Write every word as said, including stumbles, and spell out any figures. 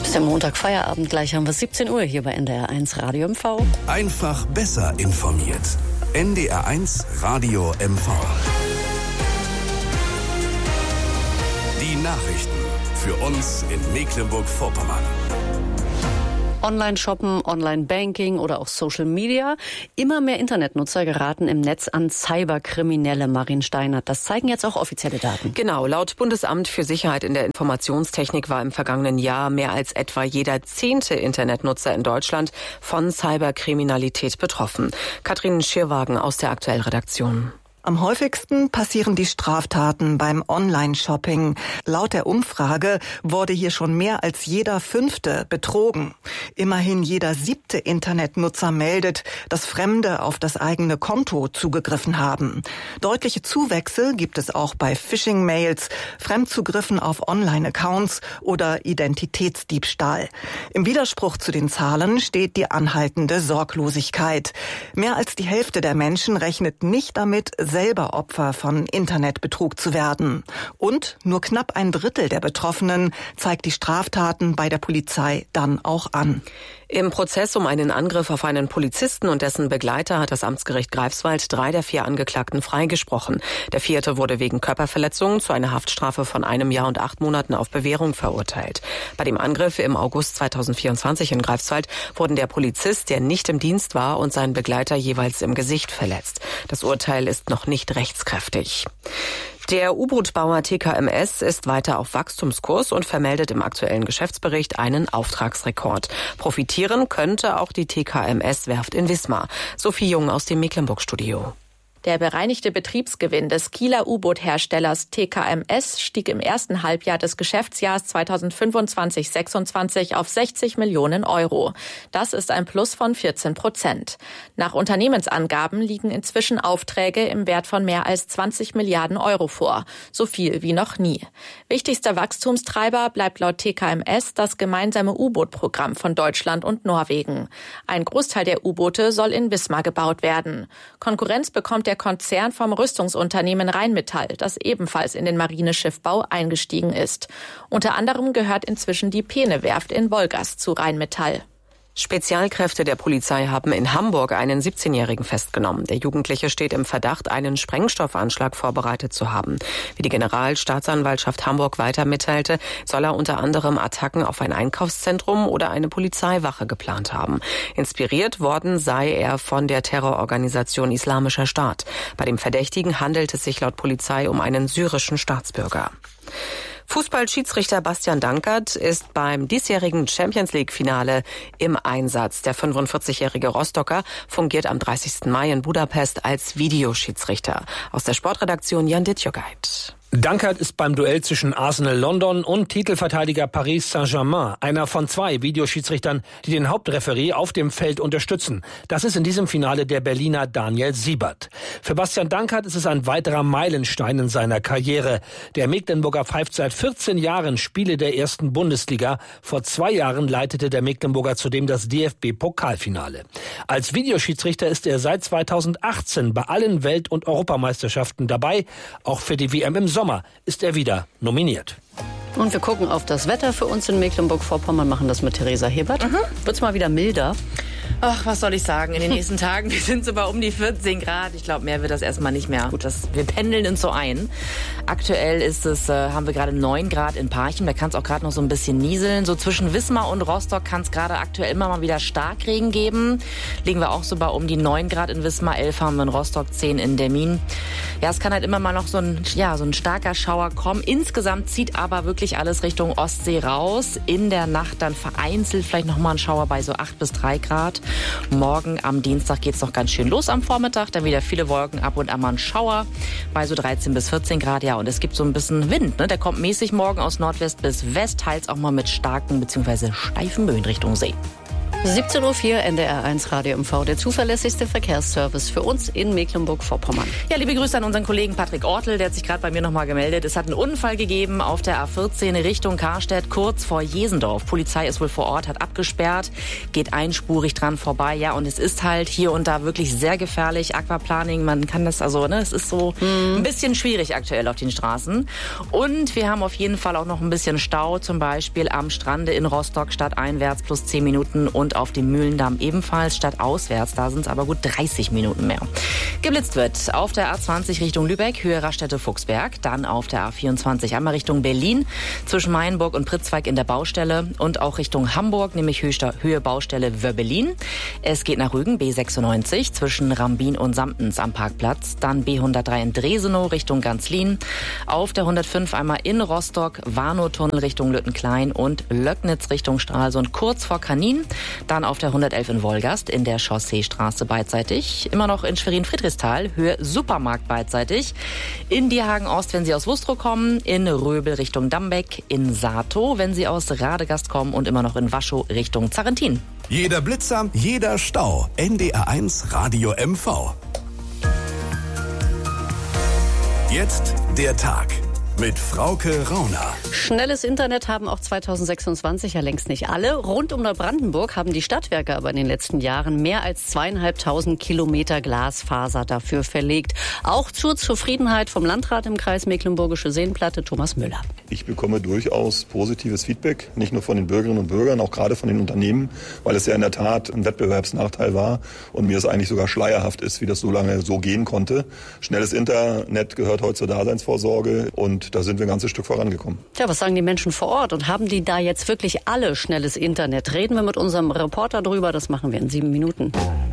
Ist der Montag Feierabend, gleich haben wir siebzehn Uhr hier bei N D R eins Radio M V. Einfach besser informiert. N D R eins Radio M V. Die Nachrichten für uns in Mecklenburg-Vorpommern. Online-Shoppen, Online-Banking oder auch Social Media. Immer mehr Internetnutzer geraten im Netz an Cyberkriminelle. Marin Steinert, das zeigen jetzt auch offizielle Daten. Genau, laut Bundesamt für Sicherheit in der Informationstechnik war im vergangenen Jahr mehr als etwa jeder zehnte Internetnutzer in Deutschland von Cyberkriminalität betroffen. Katrin Schirwagen aus der Aktuell-Redaktion. Am häufigsten passieren die Straftaten beim Online-Shopping. Laut der Umfrage wurde hier schon mehr als jeder Fünfte betrogen. Immerhin jeder siebte Internetnutzer meldet, dass Fremde auf das eigene Konto zugegriffen haben. Deutliche Zuwächse gibt es auch bei Phishing-Mails, Fremdzugriffen auf Online-Accounts oder Identitätsdiebstahl. Im Widerspruch zu den Zahlen steht die anhaltende Sorglosigkeit. Mehr als die Hälfte der Menschen rechnet nicht damit, selber Opfer von Internetbetrug zu werden. Und nur knapp ein Drittel der Betroffenen zeigt die Straftaten bei der Polizei dann auch an. Im Prozess um einen Angriff auf einen Polizisten und dessen Begleiter hat das Amtsgericht Greifswald drei der vier Angeklagten freigesprochen. Der vierte wurde wegen Körperverletzung zu einer Haftstrafe von einem Jahr und acht Monaten auf Bewährung verurteilt. Bei dem Angriff im August zweitausendvierundzwanzig in Greifswald wurden der Polizist, der nicht im Dienst war, und sein Begleiter jeweils im Gesicht verletzt. Das Urteil ist noch nicht rechtskräftig. Der U-Boot-Bauer T K M S ist weiter auf Wachstumskurs und vermeldet im aktuellen Geschäftsbericht einen Auftragsrekord. Profitieren könnte auch die T K M S-Werft in Wismar. Sophie Jung aus dem Mecklenburg-Studio. Der bereinigte Betriebsgewinn des Kieler U-Boot-Herstellers T K M S stieg im ersten Halbjahr des Geschäftsjahres zweitausendfünfundzwanzig sechsundzwanzig auf sechzig Millionen Euro. Das ist ein Plus von vierzehn Prozent. Nach Unternehmensangaben liegen inzwischen Aufträge im Wert von mehr als zwanzig Milliarden Euro vor. So viel wie noch nie. Wichtigster Wachstumstreiber bleibt laut T K M S das gemeinsame U-Boot-Programm von Deutschland und Norwegen. Ein Großteil der U-Boote soll in Wismar gebaut werden. Konkurrenz bekommt der Konzern vom Rüstungsunternehmen Rheinmetall, das ebenfalls in den Marineschiffbau eingestiegen ist. Unter anderem gehört inzwischen die Peene-Werft in Wolgast zu Rheinmetall. Spezialkräfte der Polizei haben in Hamburg einen siebzehnjährigen festgenommen. Der Jugendliche steht im Verdacht, einen Sprengstoffanschlag vorbereitet zu haben. Wie die Generalstaatsanwaltschaft Hamburg weiter mitteilte, soll er unter anderem Attacken auf ein Einkaufszentrum oder eine Polizeiwache geplant haben. Inspiriert worden sei er von der Terrororganisation Islamischer Staat. Bei dem Verdächtigen handelt es sich laut Polizei um einen syrischen Staatsbürger. Fußballschiedsrichter Bastian Dankert ist beim diesjährigen Champions-League-Finale im Einsatz. Der fünfundvierzigjährige Rostocker fungiert am dreißigsten Mai in Budapest als Videoschiedsrichter. Aus der Sportredaktion Jan Dittjogait. Dankert ist beim Duell zwischen Arsenal London und Titelverteidiger Paris Saint-Germain einer von zwei Videoschiedsrichtern, die den Hauptreferee auf dem Feld unterstützen. Das ist in diesem Finale der Berliner Daniel Siebert. Für Bastian Dankert ist es ein weiterer Meilenstein in seiner Karriere. Der Mecklenburger pfeift seit vierzehn Jahren Spiele der ersten Bundesliga. Vor zwei Jahren leitete der Mecklenburger zudem das D F B-Pokalfinale. Als Videoschiedsrichter ist er seit zweitausendachtzehn bei allen Welt- und Europameisterschaften dabei. Auch für die W M im Sommer ist er wieder nominiert. Und wir gucken auf das Wetter für uns in Mecklenburg-Vorpommern, machen das mit Theresa Hebert. Mhm. Wird's mal wieder milder? Ach, was soll ich sagen? In den nächsten Tagen, wir sind so bei um die vierzehn Grad. Ich glaube, mehr wird das erstmal nicht mehr. Gut, das, wir pendeln uns so ein. Aktuell ist es, äh, haben wir gerade neun Grad in Parchim. Da kann es auch gerade noch so ein bisschen nieseln. So zwischen Wismar und Rostock kann es gerade aktuell immer mal wieder Starkregen geben. Liegen wir auch so bei um die neun Grad in Wismar, elf haben wir in Rostock, zehn in Demmin. Ja, es kann halt immer mal noch so ein, ja, so ein starker Schauer kommen. Insgesamt zieht aber wirklich alles Richtung Ostsee raus. In der Nacht dann vereinzelt vielleicht noch mal ein Schauer bei so acht bis drei Grad. Morgen am Dienstag geht es noch ganz schön los am Vormittag. Dann wieder viele Wolken, ab und an mal ein Schauer bei so dreizehn bis vierzehn Grad. Ja, und es gibt so ein bisschen Wind. Ne? Der kommt mäßig morgen aus Nordwest bis West, teils auch mal mit starken bzw. steifen Böen Richtung See. siebzehn Uhr vier, N D R eins Radio M V, der zuverlässigste Verkehrsservice für uns in Mecklenburg-Vorpommern. Ja, liebe Grüße an unseren Kollegen Patrick Ortel, der hat sich gerade bei mir nochmal gemeldet. Es hat einen Unfall gegeben auf der A vierzehn Richtung Karstedt, kurz vor Jesendorf. Polizei ist wohl vor Ort, hat abgesperrt, geht einspurig dran vorbei. Ja, und es ist halt hier und da wirklich sehr gefährlich. Aquaplaning, man kann das also, ne, es ist so hm. ein bisschen schwierig aktuell auf den Straßen. Und wir haben auf jeden Fall auch noch ein bisschen Stau, zum Beispiel am Strande in Rostock, stadteinwärts plus zehn Minuten und auf dem Mühlendamm ebenfalls, stadtauswärts, da sind es aber gut dreißig Minuten mehr. Geblitzt wird auf der A zwanzig Richtung Lübeck, Höhe Raststätte-Fuchsberg, dann auf der A vierundzwanzig einmal Richtung Berlin, zwischen Mayenburg und Pritzweig in der Baustelle und auch Richtung Hamburg, nämlich Höhe Baustelle Wöbbelin. Es geht nach Rügen, B sechsundneunzig, zwischen Rambin und Samtens am Parkplatz, dann B hundertdrei in Dresenow Richtung Ganzlin, auf der hundertfünf einmal in Rostock, Warnow-Tunnel Richtung Lüttenklein und Löcknitz Richtung Stralsund kurz vor Kanin. Dann auf der hundertelf in Wolgast in der Chausseestraße beidseitig. Immer noch in Schwerin-Friedrichsthal, Höhe Supermarkt beidseitig. In Dierhagen-Ost, wenn Sie aus Wustrow kommen. In Röbel Richtung Dambeck. In Sato, wenn Sie aus Radegast kommen. Und immer noch in Waschow Richtung Zarrentin. Jeder Blitzer, jeder Stau. N D R eins Radio M V. Jetzt der Tag mit Frauke Rauner. Schnelles Internet haben auch zweitausendsechsundzwanzig ja längst nicht alle. Rund um Neubrandenburg haben die Stadtwerke aber in den letzten Jahren mehr als zweieinhalbtausend Kilometer Glasfaser dafür verlegt. Auch zur Zufriedenheit vom Landrat im Kreis Mecklenburgische Seenplatte, Thomas Müller. Ich bekomme durchaus positives Feedback, nicht nur von den Bürgerinnen und Bürgern, auch gerade von den Unternehmen, weil es ja in der Tat ein Wettbewerbsnachteil war und mir es eigentlich sogar schleierhaft ist, wie das so lange so gehen konnte. Schnelles Internet gehört heute zur Daseinsvorsorge und da sind wir ein ganzes Stück vorangekommen. Ja, was sagen die Menschen vor Ort und haben die da jetzt wirklich alle schnelles Internet? Reden wir mit unserem Reporter drüber, das machen wir in sieben Minuten.